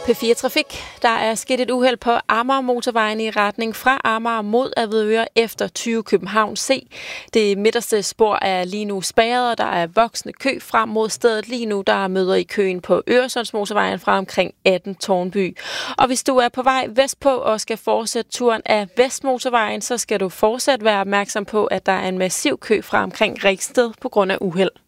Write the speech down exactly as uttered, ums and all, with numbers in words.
P fire Trafik. Der er sket et uheld på Amager-motorvejen i retning fra Amager mod Avedøre efter tyve København C. Det midterste spor er lige nu spærret, og der er voksende kø frem mod stedet lige nu. Der er møder i køen på Øresundsmotorvejen fra omkring atten Tårnby. Og hvis du er på vej vestpå og skal fortsætte turen af Vestmotorvejen, så skal du fortsat være opmærksom på, at der er en massiv kø fra omkring Riksted på grund af uheld.